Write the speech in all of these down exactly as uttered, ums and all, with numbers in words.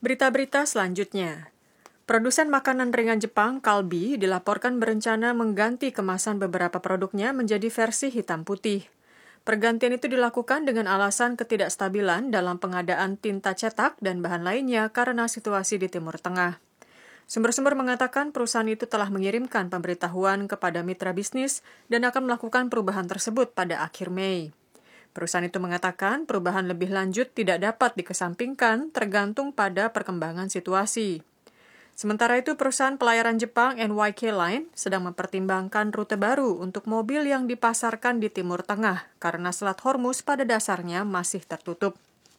Berita-berita selanjutnya. Produsen makanan ringan Jepang, Calbee, dilaporkan berencana mengganti kemasan beberapa produknya menjadi versi hitam putih. Pergantian itu dilakukan dengan alasan ketidakstabilan dalam pengadaan tinta cetak dan bahan lainnya karena situasi di Timur Tengah. Sumber-sumber mengatakan perusahaan itu telah mengirimkan pemberitahuan kepada mitra bisnis dan akan melakukan perubahan tersebut pada akhir Mei. Perusahaan itu mengatakan perubahan lebih lanjut tidak dapat dikesampingkan tergantung pada perkembangan situasi. Sementara itu, perusahaan pelayaran Jepang N Y K Line sedang mempertimbangkan rute baru untuk mobil yang dipasarkan di Timur Tengah karena Selat Hormuz pada dasarnya masih tertutup.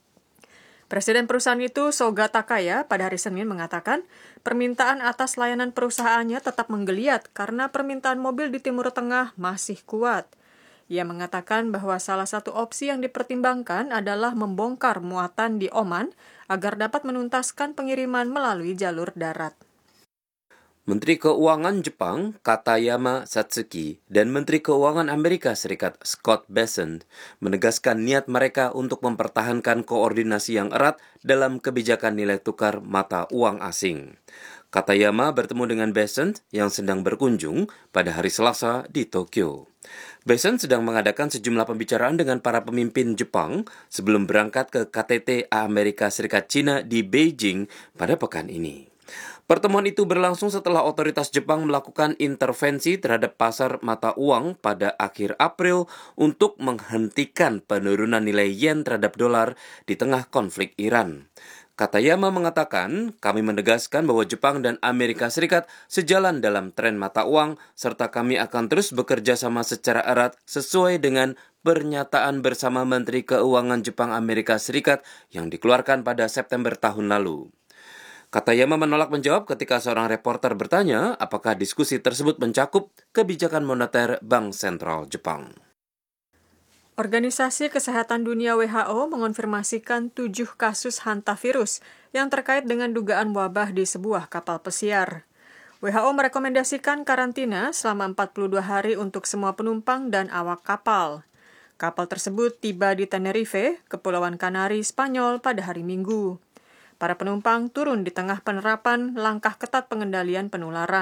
Presiden perusahaan itu, Soga Takaya, pada hari Senin mengatakan permintaan atas layanan perusahaannya tetap menggeliat karena permintaan mobil di Timur Tengah masih kuat. Ia mengatakan bahwa salah satu opsi yang dipertimbangkan adalah membongkar muatan di Oman agar dapat menuntaskan pengiriman melalui jalur darat. Menteri Keuangan Jepang, Katayama Satsuki, dan Menteri Keuangan Amerika Serikat, Scott Bessent, menegaskan niat mereka untuk mempertahankan koordinasi yang erat dalam kebijakan nilai tukar mata uang asing. Katayama bertemu dengan Bessent yang sedang berkunjung pada hari Selasa di Tokyo. Bessent sedang mengadakan sejumlah pembicaraan dengan para pemimpin Jepang sebelum berangkat ke K T T Amerika Serikat Cina di Beijing pada pekan ini. Pertemuan itu berlangsung setelah otoritas Jepang melakukan intervensi terhadap pasar mata uang pada akhir April untuk menghentikan penurunan nilai yen terhadap dolar di tengah konflik Iran. Katayama mengatakan, kami menegaskan bahwa Jepang dan Amerika Serikat sejalan dalam tren mata uang, serta kami akan terus bekerja sama secara erat sesuai dengan pernyataan bersama Menteri Keuangan Jepang Amerika Serikat yang dikeluarkan pada September tahun lalu. Katayama menolak menjawab ketika seorang reporter bertanya apakah diskusi tersebut mencakup kebijakan moneter Bank Sentral Jepang. Organisasi Kesehatan Dunia W H O mengonfirmasikan tujuh kasus hantavirus yang terkait dengan dugaan wabah di sebuah kapal pesiar. W H O merekomendasikan karantina selama empat puluh dua hari untuk semua penumpang dan awak kapal. Kapal tersebut tiba di Tenerife, Kepulauan Kanari, Spanyol pada hari Minggu. Para penumpang turun di tengah penerapan langkah ketat pengendalian penularan.